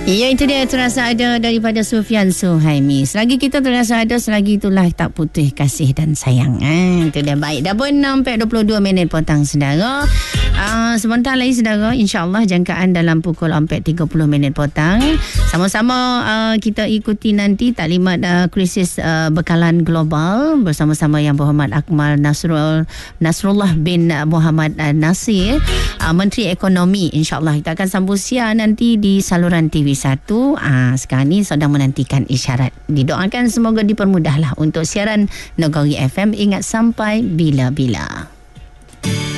Ya, itu dia terasa ada daripada Sufian Suhaimi. Selagi kita terasa ada, selagi itulah tak putih kasih dan sayang. Itu dia. Baik, dah pun 4.22 petang saudara. Sebentar lagi saudara, insyaAllah jangkaan dalam pukul 4.30 petang. Sama-sama kita ikuti nanti taklimat krisis bekalan global bersama-sama Yang Berhormat Akmal Nasrullah bin Muhammad Nasir, Menteri Ekonomi. InsyaAllah kita akan sambung siar nanti di saluran TV1. Sekarang ni sedang menantikan isyarat. Didoakan semoga dipermudahlah untuk siaran Nagori FM. Ingat sampai bila-bila.